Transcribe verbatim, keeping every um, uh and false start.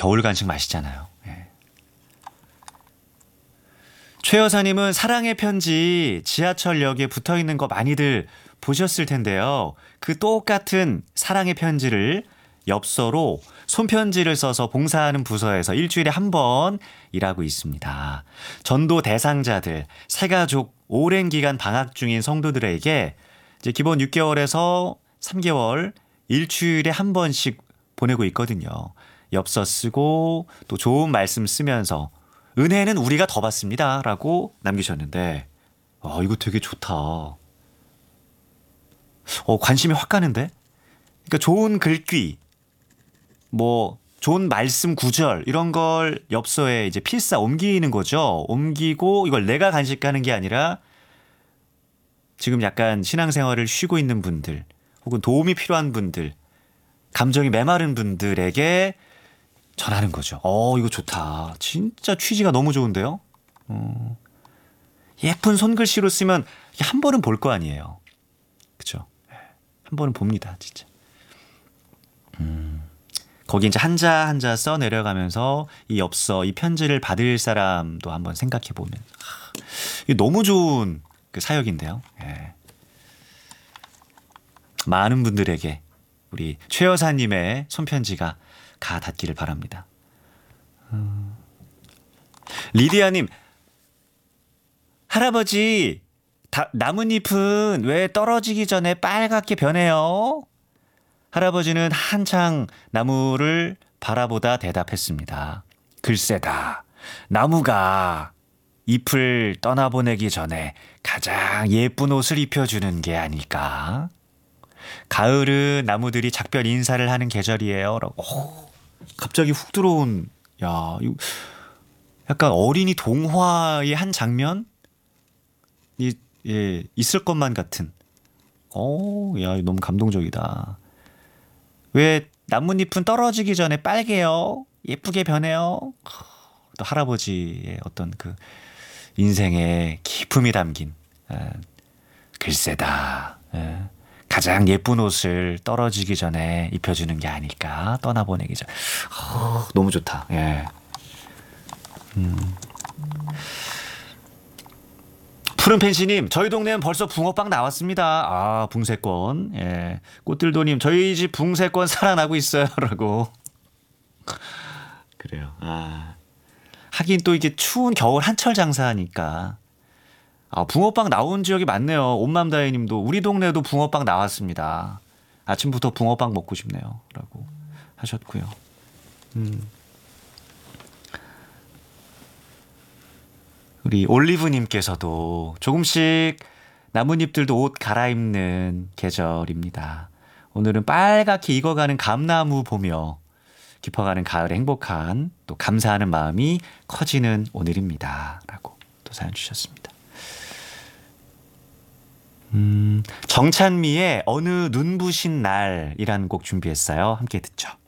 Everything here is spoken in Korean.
겨울 간식 맛있잖아요. 예. 최 여사님은 사랑의 편지 지하철역에 붙어 있는 거 많이들 보셨을 텐데요. 그 똑같은 사랑의 편지를 엽서로 손편지를 써서 봉사하는 부서에서 일주일에 한 번 일하고 있습니다. 전도 대상자들, 새가족, 오랜 기간 방학 중인 성도들에게 이제 기본 육 개월에서 삼 개월 일주일에 한 번씩 보내고 있거든요. 엽서 쓰고 또 좋은 말씀 쓰면서 은혜는 우리가 더 받습니다 라고 남기셨는데 아, 이거 되게 좋다. 어, 관심이 확 가는데? 그러니까 좋은 글귀, 뭐 좋은 말씀 구절 이런 걸 엽서에 이제 필사 옮기는 거죠. 옮기고 이걸 내가 간직하는 게 아니라 지금 약간 신앙생활을 쉬고 있는 분들 혹은 도움이 필요한 분들, 감정이 메마른 분들에게 전하는 거죠. 어, 이거 좋다. 진짜 취지가 너무 좋은데요. 어, 예쁜 손글씨로 쓰면 한 번은 볼 거 아니에요. 그렇죠? 한 번은 봅니다, 진짜. 음, 거기 이제 한자 한자 써 내려가면서 이 엽서, 이 편지를 받을 사람도 한번 생각해 보면 이게 너무 좋은 그 사역인데요. 예. 많은 분들에게 우리 최 여사님의 손편지가 가 닿기를 바랍니다. 음. 리디아님, 할아버지, 다, 나뭇잎은 왜 떨어지기 전에 빨갛게 변해요? 할아버지는 한창 나무를 바라보다 대답했습니다. 글쎄다, 나무가 잎을 떠나보내기 전에 가장 예쁜 옷을 입혀주는 게 아닐까? 가을은 나무들이 작별 인사를 하는 계절이에요. 라고. 오, 갑자기 훅 들어온, 야, 이거 약간 어린이 동화의 한 장면이 예, 있을 것만 같은. 오, 야, 너무 감동적이다. 왜 나뭇잎은 떨어지기 전에 빨개요? 예쁘게 변해요? 또 할아버지의 어떤 그 인생의 기품이 담긴 에, 글쎄다. 에, 가장 예쁜 옷을 떨어지기 전에 입혀주는 게 아닐까? 떠나보내기 전. 어, 너무 좋다. 예. 음. 푸른펜시님, 저희 동네는 벌써 붕어빵 나왔습니다. 아, 붕세권. 예. 꽃들도님, 저희 집 붕세권 살아나고 있어요. 라고. 그래요. 아. 하긴 또 이게 추운 겨울 한철 장사하니까. 아, 붕어빵 나온 지역이 많네요. 온맘다혜님도 우리 동네도 붕어빵 나왔습니다. 아침부터 붕어빵 먹고 싶네요. 라고 하셨고요. 음. 우리 올리브님께서도 조금씩 나뭇잎들도 옷 갈아입는 계절입니다. 오늘은 빨갛게 익어가는 감나무 보며 깊어가는 가을의 행복한 또 감사하는 마음이 커지는 오늘입니다. 라고 또 사연 주셨습니다. 음, 정찬미의 어느 눈부신 날이라는 곡 준비했어요. 함께 듣죠.